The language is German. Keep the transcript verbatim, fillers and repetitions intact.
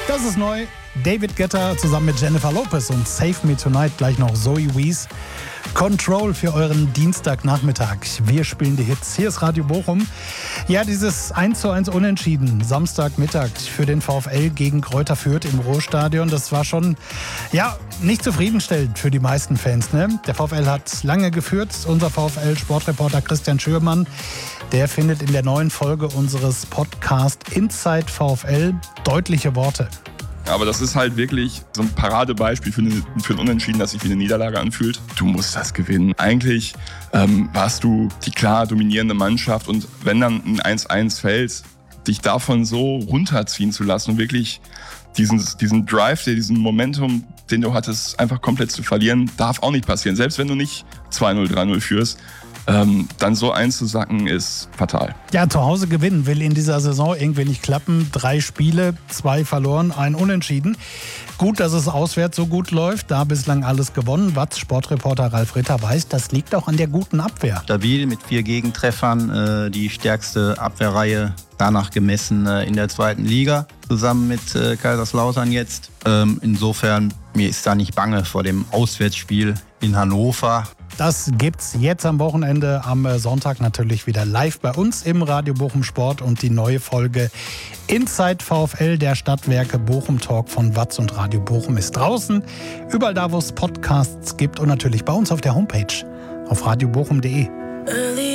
Das ist neu. David Guetta zusammen mit Jennifer Lopez und Save Me Tonight, gleich noch Zoe Wees. Control für euren Dienstagnachmittag. Wir spielen die Hits. Hier ist Radio Bochum. Ja, dieses eins zu eins Unentschieden Samstagmittag für den VfL gegen Greuther Fürth im Ruhrstadion. Das war schon, ja, nicht zufriedenstellend für die meisten Fans. Ne? Der VfL hat lange geführt. Unser VfL-Sportreporter Christian Schürmann, der findet in der neuen Folge unseres Podcasts Inside VfL deutliche Worte. Aber das ist halt wirklich so ein Paradebeispiel für, eine, für ein Unentschieden, das sich wie eine Niederlage anfühlt. Du musst das gewinnen. Eigentlich ähm, warst du die klar dominierende Mannschaft und wenn dann ein eins eins fällt, dich davon so runterziehen zu lassen und wirklich diesen, diesen Drive, diesen Momentum, den du hattest, einfach komplett zu verlieren, darf auch nicht passieren. Selbst wenn du nicht zwei null, drei null führst, Ähm, dann so einzusacken ist fatal. Ja, zu Hause gewinnen will in dieser Saison irgendwie nicht klappen. Drei Spiele, zwei verloren, ein Unentschieden. Gut, dass es auswärts so gut läuft, da bislang alles gewonnen. Watz Sportreporter Ralf Ritter weiß, das liegt auch an der guten Abwehr. Stabil mit vier Gegentreffern, äh, die stärkste Abwehrreihe danach gemessen äh, in der zweiten Liga. Zusammen mit äh, Kaiserslautern jetzt. Ähm, insofern, mir ist da nicht bange vor dem Auswärtsspiel in Hannover. Das gibt's jetzt am Wochenende, am Sonntag natürlich wieder live bei uns im Radio Bochum Sport und die neue Folge Inside VfL, der Stadtwerke Bochum Talk von Watz und Radio Bochum ist draußen. Überall da, wo es Podcasts gibt und natürlich bei uns auf der Homepage auf radio bochum punkt de.